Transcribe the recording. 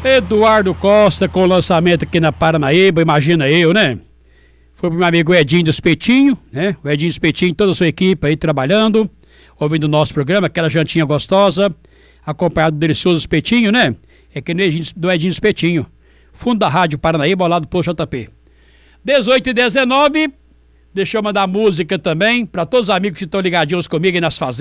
Eduardo Costa com o lançamento aqui na Paranaíba, imagina eu, né? Foi pro meu amigo Edinho do Espetinho, né? O Edinho do Espetinho, toda a sua equipe aí trabalhando, ouvindo o nosso programa, aquela jantinha gostosa, acompanhado do delicioso Espetinho, né? É que do Edinho do Espetinho. Fundo da Rádio Paranaíba, ao lado do Posto JP. 18h19, deixa eu mandar música também para todos os amigos que estão ligadinhos comigo aí nas fazendas.